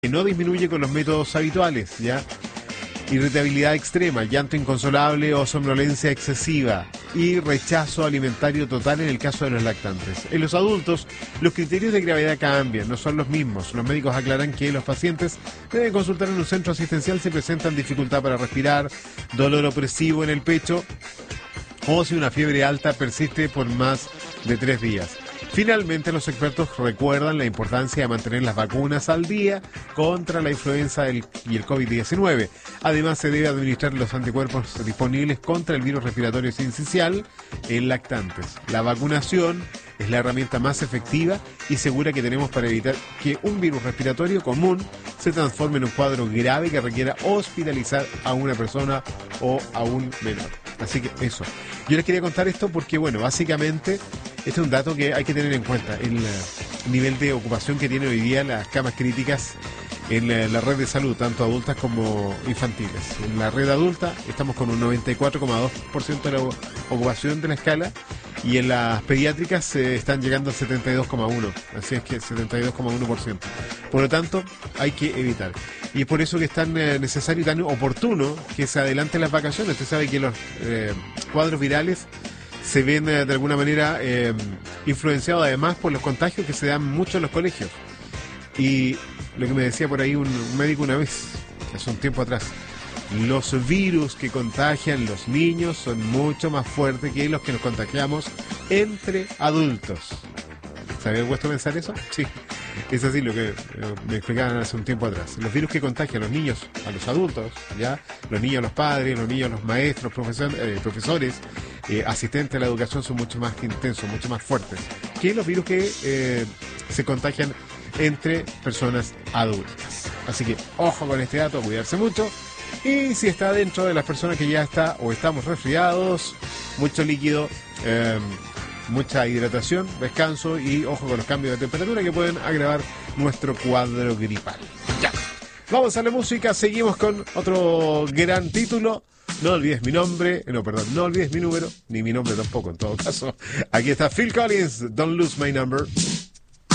que no disminuye con los métodos habituales, ¿ya? Irritabilidad extrema, llanto inconsolable o somnolencia excesiva y rechazo alimentario total en el caso de los lactantes. En los adultos, los criterios de gravedad cambian, no son los mismos. Los médicos aclaran que los pacientes deben consultar en un centro asistencial si presentan dificultad para respirar, dolor opresivo en el pecho o si una fiebre alta persiste por más de 3 días. Finalmente, los expertos recuerdan la importancia de mantener las vacunas al día contra la influenza y el COVID-19. Además, se debe administrar los anticuerpos disponibles contra el virus respiratorio sincicial en lactantes. La vacunación es la herramienta más efectiva y segura que tenemos para evitar que un virus respiratorio común se transforme en un cuadro grave que requiera hospitalizar a una persona o a un menor. Así que eso. Yo les quería contar esto porque, bueno, básicamente este es un dato que hay que tener en cuenta, el nivel de ocupación que tienen hoy día las camas críticas en la red de salud, tanto adultas como infantiles. En la red adulta estamos con un 94,2% de la ocupación de la escala y en las pediátricas se están llegando al 72,1%, así es que 72,1%. Por lo tanto, hay que evitar. Y es por eso que es tan necesario y tan oportuno que se adelanten las vacaciones. Usted sabe que los cuadros virales se ven de alguna manera influenciados además por los contagios que se dan mucho en los colegios. Y lo que me decía por ahí un médico una vez, hace un tiempo atrás, los virus que contagian los niños son mucho más fuertes que los que nos contagiamos entre adultos. ¿Se había puesto a pensar eso? Sí, es así lo que me explicaban hace un tiempo atrás. Los virus que contagian a los niños, a los adultos, ¿ya? Los niños a los padres, los niños a los maestros, profesores, asistentes a la educación son mucho más intensos, mucho más fuertes que los virus que se contagian entre personas adultas. Así que ojo con este dato, cuidarse mucho. Y si está dentro de las personas que ya está o estamos resfriados, mucho líquido, mucha hidratación, descanso y ojo con los cambios de temperatura que pueden agravar nuestro cuadro gripal. Ya, vamos a la música, seguimos con otro gran título. No olvides mi nombre, no olvides mi número, ni mi nombre tampoco en todo caso. Aquí está Phil Collins, Don't Lose My Number.